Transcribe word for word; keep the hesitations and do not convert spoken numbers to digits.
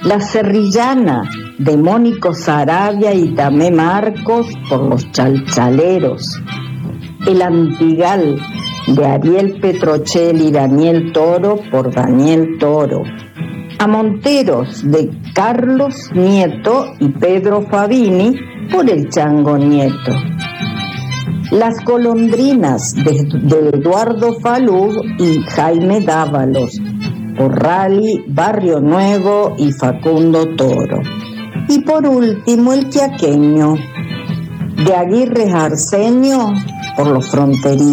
La Cerrillana de Mónico Saravia y Tamé Marcos por los Chalchaleros. El Antigal de Ariel Petrocelli y Daniel Toro por Daniel Toro. A Monteros de Carlos Nieto y Pedro Fabini por el Chango Nieto. Las Golondrinas de, de Eduardo Falú y Jaime Dávalos por Rally, Barrio Nuevo y Facundo Toro. Y por último el Quiaqueño de Aguirre Arsenio por los Fronterizos.